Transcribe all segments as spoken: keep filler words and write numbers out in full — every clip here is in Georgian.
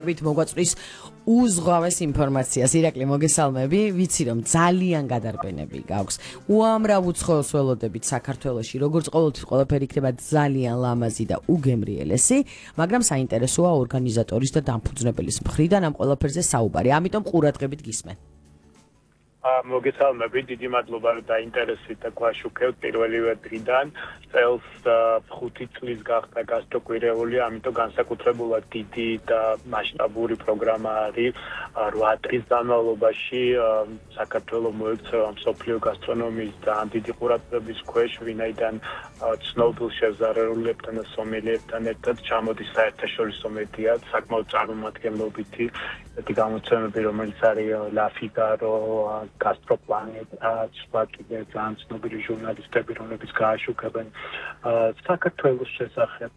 ვით მოგვაწვის უზღვავეს ინფორმაციას. ირაკლი, მოგესალმები. ვიცი რომ ძალიან გადარბენები გაქვს. უამრავ უცხოელს ველოდებით საქართველოში, როგორც ყოველთვის ყველაფერი იქნება ძალიან ლამაზი და უგემრიელესი, მაგრამ საინტერესოა ორგანიზატორის და დამფუძნებელის მხრიდან ამ ყველაფერზე საუბარი. ამიტომ ყურადღებით გისმენ. მოგესალმები, დიდი მადლობა რომ დაინტერესით და გვაშუქებთ პირველივე დღიდან. წელს ხუთი წლის გახდა გასტოკვირეული, ამიტომ განსაკუთრებულად დიდი და მასშტაბური პროგრამა არის. რვა წლის განმავლობაში საქართველოს მოექცევა მსოფლიო გასტრონომიის და დიდი ყურადღების ქვეშ, ვინაიდან ცნობილ შევზარარულებთან და სომელიებთან ერთად ჩამოდის საერთაშორისო მედია, საკმაოდ წარმომადგენლობითი ერთი გამოცემები, რომელიც არის La Figaro, Gastroplanet, სხვა კიდე ძალიან ცნობილი ჟურნალისტები, რომლებიც გააშუქებენ საქართველოს შესახებ,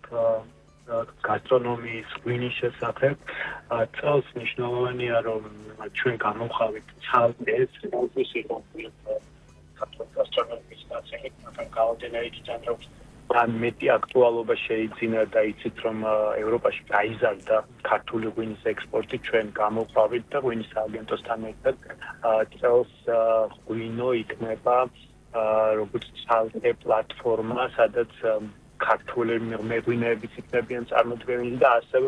გასტრონომიის, ღვინის შესახებ. წელს მნიშვნელოვანია, რომ ჩვენ გამოვხავით ცალკე ეს იყო საქართველოს გასტრონომიის ნაწილი, მაგრამ გაოდენაიდიდან რომ თან მეტი აქტუალობა შეიძინა და იცით რომ ევროპაში გაიზარდა ქართული ღვინის ექსპორტი, ჩვენ გამოვყავით და ღვინის სააგენტოსთან ერთად წელს ღვინო იქნება როგორც ცალკე პლატფორმა, სადაც ქართული მეღვინეებიც იქნებიან წარმოდგენილი და ასევე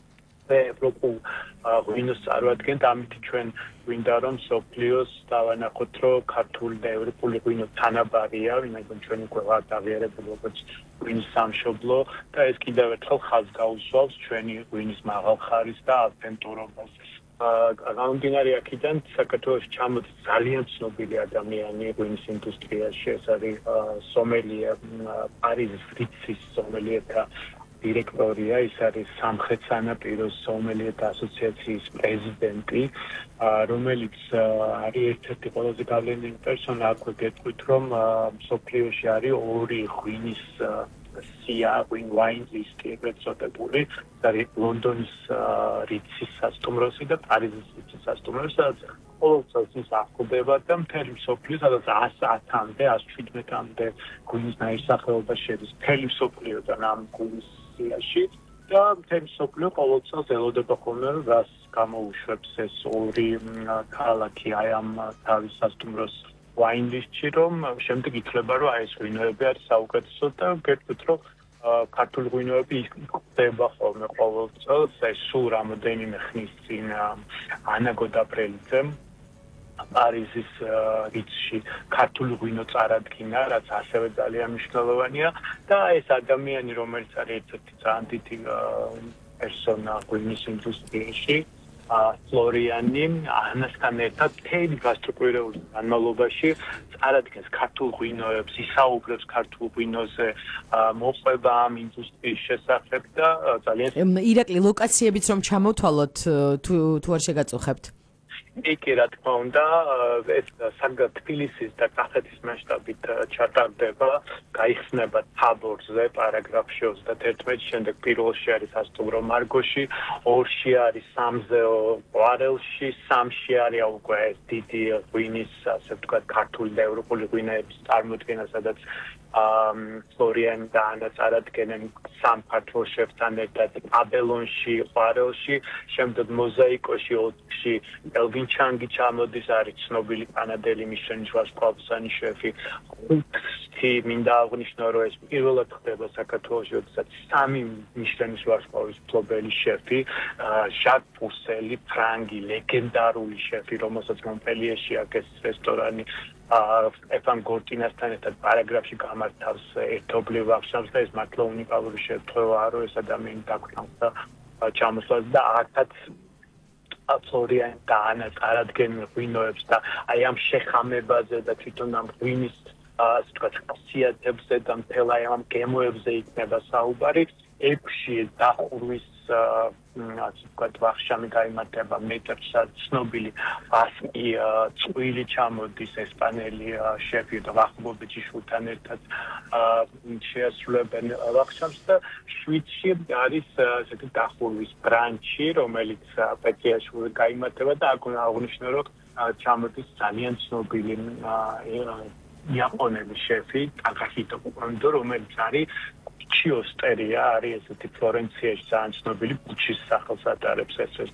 ევროპულ ღვინოს წარმოადგენთ. ამით ჩვენ გვინდა რომ მსოფლიოს დავანახოთ, რომ ქართული და ევროპული ღვინო თანაბარია, ვინაიდან ჩვენ უკვე ვართ აღიარებული როგორც ღვინის სამშობლო და ეს კიდევ ერთხელ ხაზს გაუსვავს ჩვენი ღვინის მაღალ ხარისს და ავთენტურობას. გამომდინარე აქედან საქართველოში ჩამოდის ძალიან ცნობილი ადამიანი ღვინის ინდუსტრიაში, ეს არის სომელია, პარიზის რიცის სომელიეთა დირექტორია, ის არის სამხრეთ სანაპიროს სომელიეთა ასოციაციის პრეზიდენტი, რომელიც არის ერთ-ერთი ყველაზე გავლენიანი პერსონა. აქვე გეტყვით, რომ მსოფლიოში არის ორი ღვინის სია, ღვინ ვაინ ლისტი, ეგრეთ წოდებული, არის ლონდონის რიცის სასტუმროსი და პარიზის რიცის სასტუმროსი, სადაც ყოველ წელს ის აღკვდება და მთელი მსოფლიო, სადაც ათამდე, ათს შვიდმეტამდე ღვინის ნაირსახეობა შედის მთელი მსოფლიოდან ამ ღვინის სიაში და მთელი მსოფლიო ყოველ წელს ელოდება ხოლმე, რომ რას გამოუშვებს ეს ორი ქალაქი აი ამ თავის სასტუმროს ვაინ ლისტში, რომ შემდეგ ითვლება, რომ აი ეს ღვინოები არის საუკეთესო და გეტყვით, რომ ქართული ღვინოები ხდება ხოლმე ყოველ წელს. ეს სულ რამოდენიმე ხნის წინ ანა გოდაბრელიძემ პარიზის რიცში ქართული ღვინო წარადგინა, რაც ასევე ძალიან მნიშვნელოვანია და ეს ადამიანი, რომელიც არის ერთ-ერთი ძალიან დიდი პერსონა ღვინის ინდუსტრიაში, ფლორიანი, ანასთან ერთად მთელი გასტროკვირეული განმავლობაში წარადგენს ქართულ ღვინოებს, ისაუბრებს ქართულ ღვინოზე, მოყვება ამ ინდუსტრიის შესახებ და ძალიან ირაკლი, ლოკაციებიც რომ ჩამოთვალოთ, თუ თუ არ შეგაწუხებთ? კი, რა თქმა უნდა, ეს საგა თბილისის და კახეთის მასშტაბით ჩატარდება, გაიხსნება თაბორზე, პარაგრაფში ოცდაათერთმეტი, შემდეგ პირველში არის სასტუმრო მარგოში, ორში არის სამზეო ყვარელში, სამში არის უკვე ეს დიდი ღვინის, ასე ვთქვათ, ქართული და ევროპული ღვინოების წარმოდგენა, სადაც ფლორიანი და ანა წარადგენენ სამ ქართულ შეფთან ერთად აბელონში, ყვარელში, შემდეგ მოზაიკოში, ოთხში ელვინ ჩანგი ჩამოდის, არის ცნობილი კანადელი მიშლენის ვარსკვლავთმცანი შეფი. ხუთი მინდა აღვნიშნო, რომ ეს პირველად ხდება საქართველოში, როდესაც სამი მიშლენის ვარსკვლავის მფლობელი შეფი, ჟაკ პურსელი, ფრანგი, ლეგენდარული შეფი, რომელსაც მონპელიეში აქვს რესტორანი ეფან გორტინასთან ერთად პარაგრაფში გამართავს ერთობლივ აღშამს და ეს მართლა უნიკალური შემთხვევაა, რომ ეს ადამიანი დაგვიანდა ჩამოსვლას და ართაც ფლორიანი და ანა წარადგენენ ღვინოებს და აი ამ შეხამებაზე და თვითონ ამ ღვინის ასე ვთქვათ ხასიათებზე და მთელ აი ამ გემოებზე იქნება საუბარი. ექვსში დახურვის ასე ვთქვათ ვახშამი გაიმართება მეტრსა ცნობილი ასკი წვილი ჩამოდის ესპანელი შეფი და ვახბობიჩიშვილთან ერთად შეასრულებენ ვახშამს და შვიდში არის ესეთი დახურვის ბრანჩი, რომელიც პეტიაშვილი გაიმართება და აღნიშნო, რომ ჩამოდის ძალიან ცნობილი იაპონელი შეფი ტაკაჰიტო კონდო, რომელიც არის ბუჩი ოსტერია არის ესეთი ფლორენციაში ძალიან ცნობილი ბუჩის სახელს ატარებს ეს